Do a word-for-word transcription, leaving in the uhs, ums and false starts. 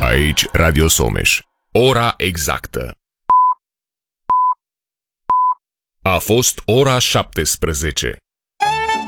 Aici Radio Someș. Ora exactă. A fost ora șaptesprezece.